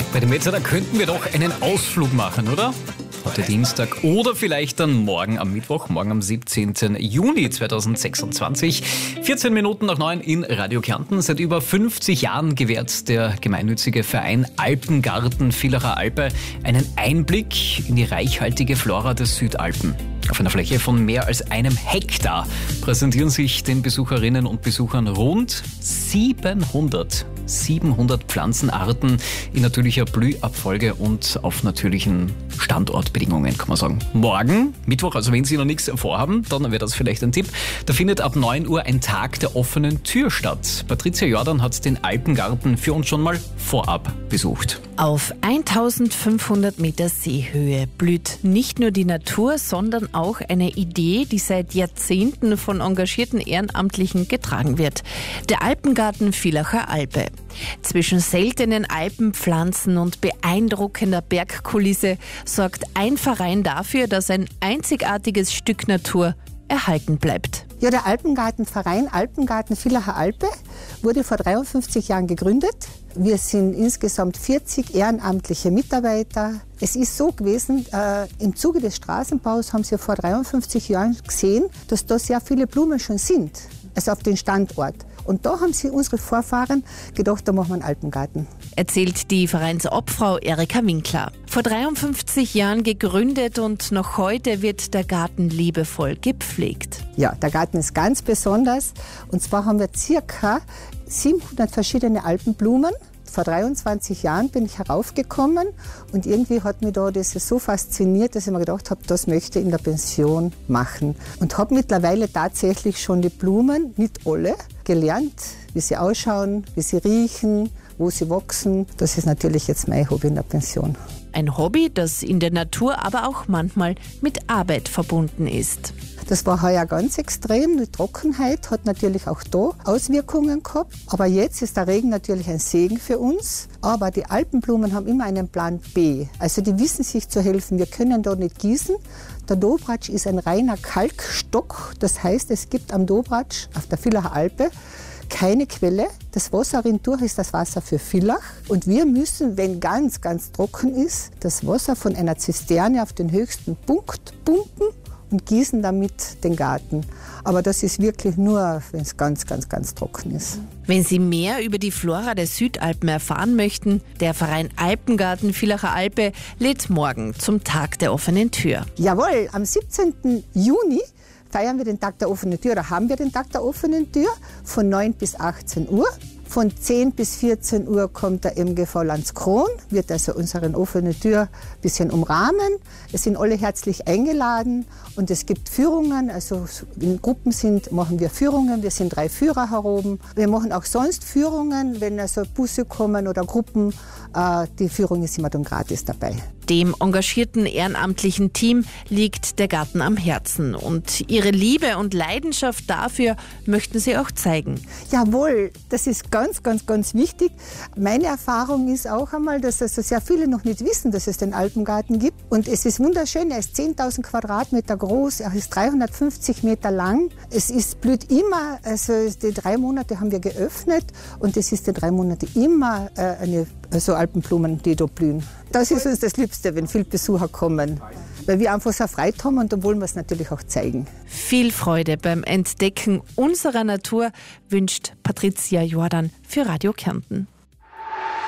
Bei dem Wetter, da könnten wir doch einen Ausflug machen, oder? Heute Dienstag oder vielleicht dann morgen am Mittwoch, morgen am 17. Juni 2026. 14 Minuten nach 9 in Radio Kärnten. Seit über 50 Jahren gewährt der gemeinnützige Verein Alpengarten Villacher Alpe einen Einblick in die reichhaltige Flora der Südalpen. Auf einer Fläche von mehr als 1 Hektar präsentieren sich den Besucherinnen und Besuchern rund 700 Pflanzenarten in natürlicher Blühabfolge und auf natürlichen Standortbedingungen, kann man sagen. Morgen, Mittwoch, also wenn Sie noch nichts vorhaben, dann wäre das vielleicht ein Tipp. Da findet ab 9 Uhr ein Tag der offenen Tür statt. Patricia Jordan hat den Alpengarten für uns schon mal vorab besucht. Auf 1500 Meter Seehöhe blüht nicht nur die Natur, sondern auch eine Idee, die seit Jahrzehnten von engagierten Ehrenamtlichen getragen wird. Der Alpengarten Villacher Alpe. Zwischen seltenen Alpenpflanzen und beeindruckender Bergkulisse sorgt ein Verein dafür, dass ein einzigartiges Stück Natur erhalten bleibt. Ja, der Alpengartenverein Alpengarten Villacher Alpe wurde vor 53 Jahren gegründet. Wir sind insgesamt 40 ehrenamtliche Mitarbeiter. Es ist so gewesen, im Zuge des Straßenbaus haben Sie vor 53 Jahren gesehen, dass da sehr viele Blumen schon sind, also auf den Standort. Und da haben sich unsere Vorfahren gedacht, da machen wir einen Alpengarten. Erzählt die Vereinsobfrau Erika Winkler. Vor 53 Jahren gegründet und noch heute wird der Garten liebevoll gepflegt. Ja, der Garten ist ganz besonders. Und zwar haben wir circa 700 verschiedene Alpenblumen. Vor 23 Jahren bin ich heraufgekommen und irgendwie hat mich da das so fasziniert, dass ich mir gedacht habe, das möchte ich in der Pension machen. Und habe mittlerweile tatsächlich schon die Blumen, nicht alle, gelernt, wie sie ausschauen, wie sie riechen, wo sie wachsen. Das ist natürlich jetzt mein Hobby in der Pension. Ein Hobby, das in der Natur aber auch manchmal mit Arbeit verbunden ist. Das war heuer ganz extrem. Die Trockenheit hat natürlich auch da Auswirkungen gehabt. Aber jetzt ist der Regen natürlich ein Segen für uns. Aber die Alpenblumen haben immer einen Plan B. Also die wissen sich zu helfen. Wir können da nicht gießen. Der Dobratsch ist ein reiner Kalkstock. Das heißt, es gibt am Dobratsch auf der Villacher Alpe keine Quelle. Das Wasser rindurch ist das Wasser für Villach. Und wir müssen, wenn ganz, ganz trocken ist, das Wasser von einer Zisterne auf den höchsten Punkt pumpen und gießen damit den Garten. Aber das ist wirklich nur, wenn es ganz, ganz, ganz trocken ist. Wenn Sie mehr über die Flora der Südalpen erfahren möchten, der Verein Alpengarten Villacher Alpe lädt morgen zum Tag der offenen Tür. Jawohl, am 17. Juni feiern wir den Tag der offenen Tür, oder haben wir den Tag der offenen Tür von 9 bis 18 Uhr. Von 10 bis 14 Uhr kommt der MGV Landskron, wird also unsere offene Tür ein bisschen umrahmen. Es sind alle herzlich eingeladen und es gibt Führungen, also in Gruppen machen wir Führungen, wir sind 3 Führer hier oben. Wir machen auch sonst Führungen, wenn also Busse kommen oder Gruppen, die Führung ist immer dann gratis dabei. Dem engagierten ehrenamtlichen Team liegt der Garten am Herzen und ihre Liebe und Leidenschaft dafür möchten sie auch zeigen. Jawohl, das ist ganz, ganz, ganz wichtig. Meine Erfahrung ist auch einmal, dass also sehr viele noch nicht wissen, dass es den Alpengarten gibt. Und es ist wunderschön, er ist 10.000 Quadratmeter groß, er ist 350 Meter lang. Blüht immer, also die 3 Monate haben wir geöffnet und es ist die 3 Monate immer Alpenblumen, die da blühen. Das ist uns das Liebste, wenn viele Besucher kommen, weil wir einfach so Freude haben und da wollen wir es natürlich auch zeigen. Viel Freude beim Entdecken unserer Natur wünscht Patricia Jordan für Radio Kärnten.